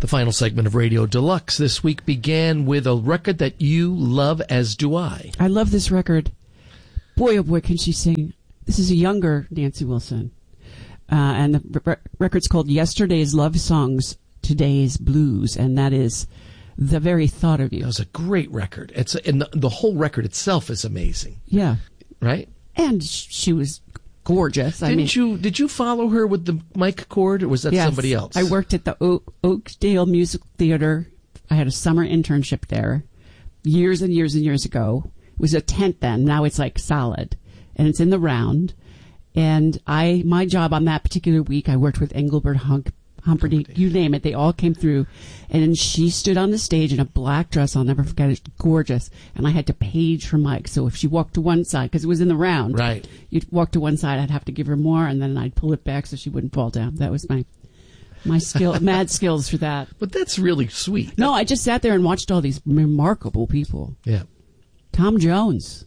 The final segment of Radio Deluxe this week began with a record that you love, as do I. I love this record. Boy, oh boy, can she sing. This is a younger Nancy Wilson. And the record's called Yesterday's Love Songs, Today's Blues. And that is the very thought of you. It was a great record. And the whole record itself is amazing. Yeah. Right? And she was gorgeous. Did you follow her with the mic cord, or was that somebody else? I worked at the Oakdale Musical Theater. I had a summer internship there years and years and years ago. It was a tent then. Now it's like solid. And it's in the round. And my job on that particular week, I worked with Engelbert Humperdinck, you name it. They all came through. And she stood on the stage in a black dress. I'll never forget it. Gorgeous. And I had to page her mic. So if she walked to one side, because it was in the round. Right. You'd walk to one side, I'd have to give her more, and then I'd pull it back so she wouldn't fall down. That was my skill, mad skills for that. But that's really sweet. No, I just sat there and watched all these remarkable people. Yeah. Tom Jones.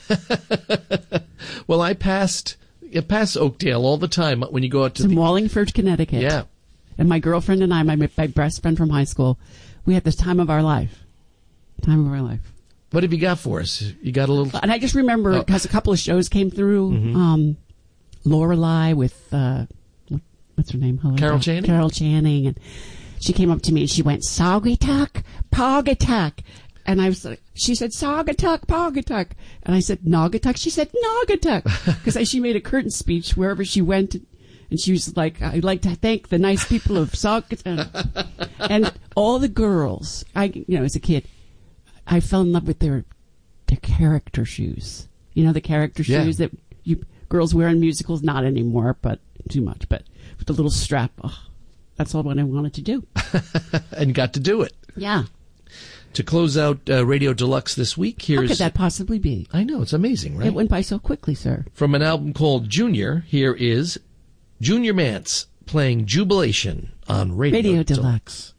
Well, I pass Oakdale all the time when you go out to in Wallingford, Connecticut. Yeah. And my girlfriend and I, my best friend from high school, we had this time of our life. Time of our life. What have you got for us? You got a little... And I just remember, because a couple of shows came through, Lorelei with, what's her name? Carol Channing? Carol Channing. And she came up to me and she went, Saugatuck, Pawgatuck. And I was like, she said, Saugatuck, Pawgatuck. And I said, Naugatuck. She said, Naugatuck. Because she made a curtain speech wherever she went. And she was like, I'd like to thank the nice people of Saugatuck. And all the girls, as a kid, I fell in love with their character shoes. You know, the character shoes that girls wear in musicals? Not anymore, but too much. But with the little strap, that's all what I wanted to do. And got to do it. Yeah. To close out Radio Deluxe this week, How could that possibly be? I know, it's amazing, right? It went by so quickly, sir. From an album called Junior, here is Junior Mance playing Jubilation on Radio Deluxe.